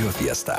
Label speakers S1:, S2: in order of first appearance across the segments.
S1: Radio Fiesta.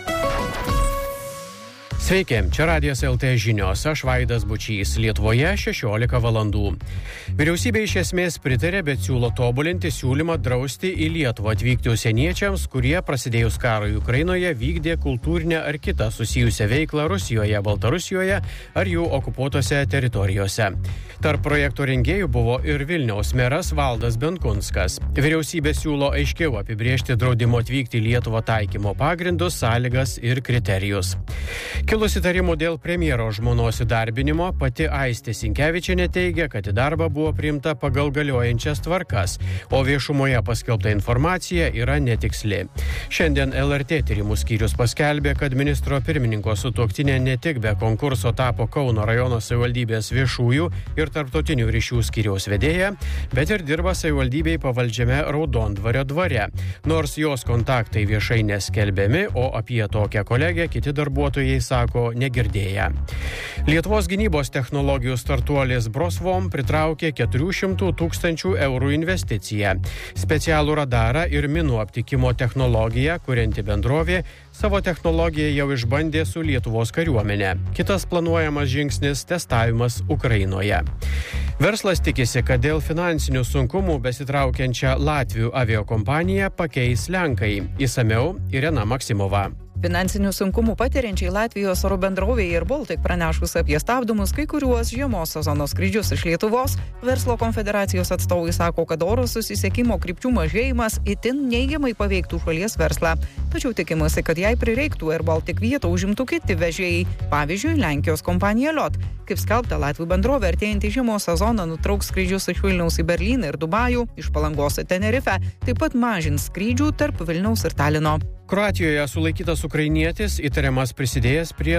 S2: Sveiki, čia Radijas LT žinios, aš Vaidas Bučys, Lietuvoje 16 valandų. Vyriausybė iš esmės pritarė, bet siūlo tobulinti siūlymą drausti į Lietuvą atvykti užsieniečiams, kurie prasidėjus karui Ukrainoje vykdė kultūrinę ar kitą susijusią veiklą Rusijoje, Baltarusijoje ar jų okupuotose teritorijose. Tarp projekto rengėjų buvo ir Vilniaus meras Valdas Benkunskas. Vyriausybė siūlo aiškiau apibrėžti draudimo atvykti į Lietuvą taikymo pagrindus, sąlygas ir kriterijus. Kilus įtarimų dėl premjero žmonos įdarbinimo, pati Aistė Sinkevičienė teigia, kad į darbą buvo priimta pagal galiojančias tvarkas, o viešumoje paskelbta informacija yra netiksli. Šiandien LRT tyrimų skyrius paskelbė, kad ministro pirmininko sutuoktinė ne tik be konkurso tapo Kauno rajono savivaldybės viešųjų ir tarptautinių ryšių skyriaus vedėja, bet ir dirba savivaldybei pavaldžiame Raudondvario dvare, nors jos kontaktai viešai neskelbiami, o apie tokią kolegę kiti darbuotojai sako negirdėję. Lietuvos gynybos technologijų startuolis Brosvom pritraukė 400 000 eurų investiciją. Specialų radarą ir minų aptikimo technologiją kurianti bendrovė savo technologiją jau išbandė su Lietuvos kariuomenė. Kitas planuojamas žingsnis – testavimas Ukrainoje. Verslas tikisi, kad dėl finansinių sunkumų besitraukiančią Latvių aviokompaniją pakeis Lenkai. Išsamiau Irena Maksimova.
S3: Finansinių sunkumų patiriančiai Latvijos oro bendrovei Air Baltic pranešus apie stabdomus kai kuriuos žiemos sezono skrydžius iš Lietuvos, Verslo konfederacijos atstovai sako, kad oro susisiekimo krypčių mažėjimas itin neigiamai paveiktų šalies verslą. Tačiau tikimasi, kad jei prireiktų Air Baltic vietą užimtų kiti vežėjai, pavyzdžiui, Lenkijos kompanija LOT. Kaip skelbta, Latvių bendrovė artėjantį žiemos sezoną nutrauks skrydžius iš Vilniaus į Berlyną ir Dubajų, iš Palangos į Tenerifę, taip pat mažins skrydžių tarp Vilniaus ir Talino.
S2: Kroatijoje sulaikytas ukrainietis įtariamas prisidėjęs prie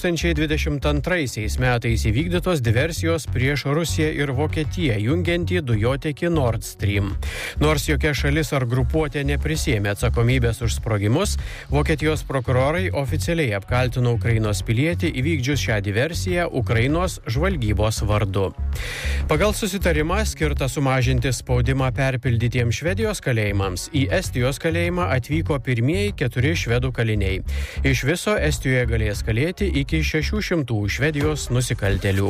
S2: 2022 metais įvykdytos diversijos prieš Rusiją ir Vokietiją jungiantį dujotiekį Nord Stream. Nors jokia šalis ar grupuotė neprisėmė atsakomybės už sprogimus, Vokietijos prokurorai oficialiai apkaltino Ukrainos pilietį įvykdžius šią diversiją Ukrainos žvalgybos vardu. Pagal susitarimą skirtą sumažinti spaudimą perpildytiems Švedijos kalėjimams, į Estijos kalėjimą atvyko pirmieji 4 švedų kaliniai. Iš viso Estijoje galės kalėti iki 600 Švedijos nusikaltėlių.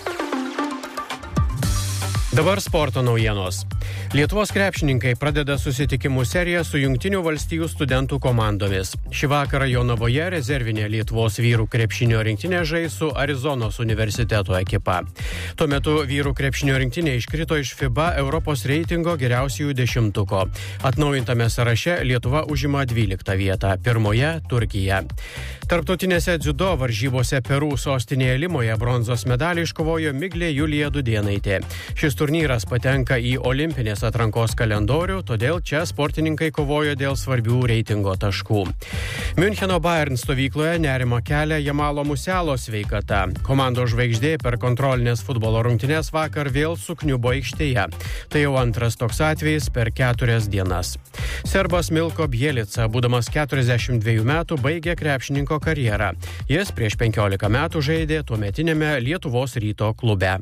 S2: Dabar sporto naujienos. Lietuvos krepšininkai pradeda susitikimų seriją su Jungtinių valstijų studentų komandomis. Šį vakarą Jonavoje rezervinė Lietuvos vyrų krepšinio rinktinė žais su Arizonos universiteto ekipa. Tuo metu vyrų krepšinio rinktinė iškrito iš FIBA Europos reitingo geriausiųjų 10. Atnaujintame sąraše Lietuva užima 12 vietą, pirmoje Turkija. Tarptautinėse dziudo varžybose Peru sostinėje Limoje bronzos medalį iškovojo Miglė Julija Dudėnaitė. Šis turnyras patenka į olimpinės atrankos kalendorių, todėl čia sportininkai kovojo dėl svarbių reitingo taškų. Miuncheno Bayern stovykloje nerimą kelia Jamalo Musialo sveikata. Komandos žvaigždė per kontrolinės futbolo rungtynes vakar vėl sukniubo aikštėje. Tai jau antras toks atvejis per 4 dienas. Serbas Milko Bjelica, būdamas 42 metų, baigė krepšininko karjerą. Jis prieš 15 metų žaidė tuometinėme Lietuvos Ryto klube.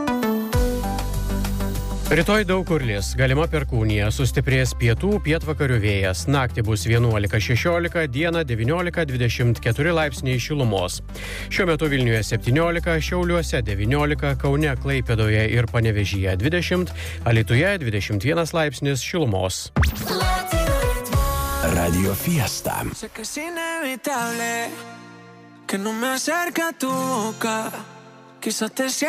S2: Rytoj daug kur lis, galima perkūnija, sustiprės pietų, pietvakarių vėjas. Naktį bus 11-16, dieną 19-24 laipsniai šilumos. Šiuo metu Vilniuje 17, Šiauliuose 19, Kaune, Klaipėdoje ir Panevėžyje 20, Alytuje 21 laipsnis šilumos.
S1: Radio Fiesta.
S4: Sé que es inevitable que no me acerque a tu boca. Quizás te